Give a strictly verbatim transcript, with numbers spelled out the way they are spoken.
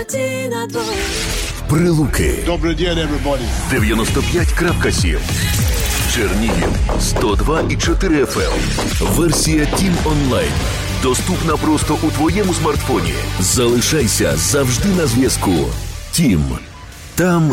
Тоді на дворі. Прилуки Добрий день, everybody. дев'яносто п'ять крапка сім. Чернігів сто два і чотири еф ем. Версія Тім онлайн. Доступна просто у твоєму смартфоні. Залишайся завжди на зв'язку. Тім. Там